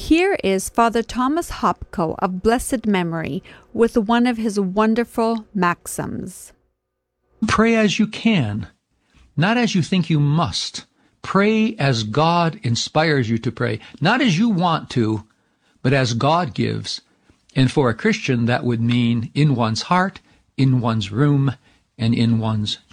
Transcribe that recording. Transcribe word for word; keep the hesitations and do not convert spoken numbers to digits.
Here is Father Thomas Hopko of blessed memory with one of his wonderful maxims. Pray as you can, not as you think you must. Pray as God inspires you to pray, not as you want to, but as God gives. And for a Christian, that would mean in one's heart, in one's room, and in one's